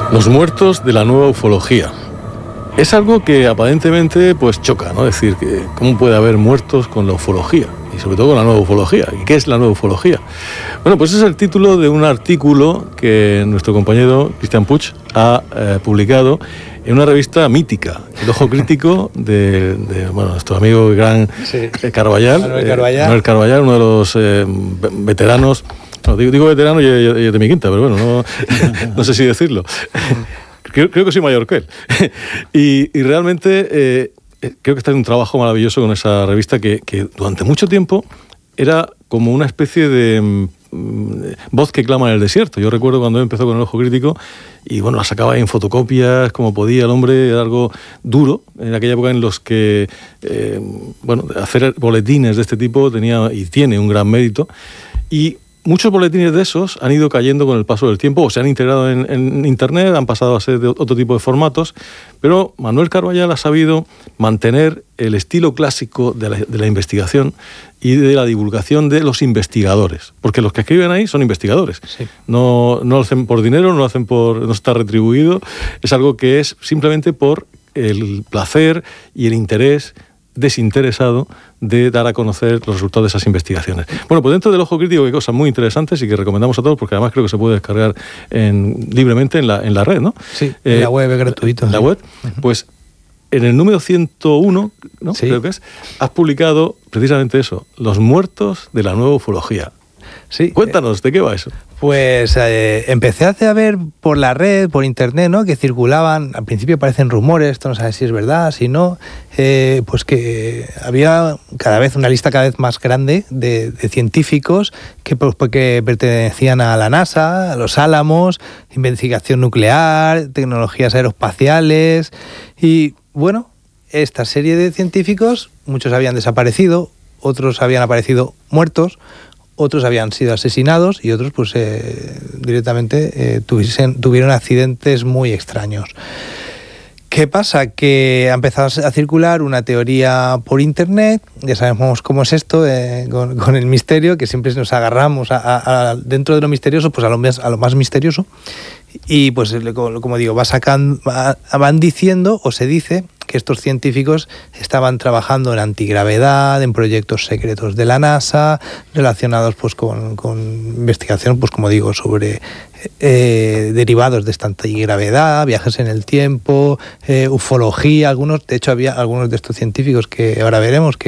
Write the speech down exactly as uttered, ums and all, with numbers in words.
Los muertos de la nueva ufología. Es algo que aparentemente pues choca, ¿no? Es decir, que ¿cómo puede haber muertos con la ufología? Y sobre todo con la nueva ufología. ¿Y qué es la nueva ufología? Bueno, pues es el título de un artículo que nuestro compañero Cristian Puig ha eh, publicado en una revista mítica, El Ojo Crítico, de, de bueno, nuestro amigo gran sí. Carballal, Manuel Carballal. Eh, Manuel Carballal, uno de los eh, veteranos. No, digo, digo veterano y, y, y de mi quinta, pero bueno, no, no sé si decirlo. Creo, creo que soy mayor que él. y, y realmente eh, creo que está en un trabajo maravilloso con esa revista que, que durante mucho tiempo era como una especie de mm, voz que clama en el desierto. Yo recuerdo cuando empezó con El Ojo Crítico y bueno, la sacaba en fotocopias como podía el hombre, era algo duro en aquella época en los que eh, bueno, hacer boletines de este tipo tenía y tiene un gran mérito. Y muchos boletines de esos han ido cayendo con el paso del tiempo o se han integrado en, en Internet, han pasado a ser de otro tipo de formatos, pero Manuel Carballal ha sabido mantener el estilo clásico de la, de la investigación y de la divulgación de los investigadores, porque los que escriben ahí son investigadores. Sí. No, no lo hacen por dinero, no lo hacen por, no está retribuido, es algo que es simplemente por el placer y el interés desinteresado de dar a conocer los resultados de esas investigaciones. Bueno, pues dentro del Ojo Crítico hay cosas muy interesantes y que recomendamos a todos porque además creo que se puede descargar en, libremente en la, en la red, ¿no? Sí, en eh, la web es gratuito. En sí. la web, pues en el número ciento uno, ¿no? Sí. Creo que es, has publicado precisamente eso, los muertos de la nueva ufología. Sí. Cuéntanos, ¿de qué va eso? Pues eh, empecé a ver por la red, por internet, ¿no? Que circulaban, al principio parecen rumores, esto no sabes si es verdad, si no, eh, pues que había cada vez una lista cada vez más grande de, de científicos que, pues, que pertenecían a la NASA, a los Álamos, investigación nuclear, tecnologías aeroespaciales y bueno, esta serie de científicos, muchos habían desaparecido, otros habían aparecido muertos, otros habían sido asesinados y otros pues eh, directamente eh, tuviesen, tuvieron accidentes muy extraños. ¿Qué pasa? Que ha empezado a circular una teoría por internet, ya sabemos cómo es esto, eh, con, con el misterio, que siempre nos agarramos a, a, a, dentro de lo misterioso, pues a lo más, a lo más misterioso, y pues como digo, va sacando, va, van diciendo o se dice que estos científicos estaban trabajando en antigravedad, en proyectos secretos de la NASA, relacionados pues con, con investigación, pues como digo, sobre eh, derivados de esta antigravedad, viajes en el tiempo, eh, ufología, algunos, de hecho había algunos de estos científicos que ahora veremos que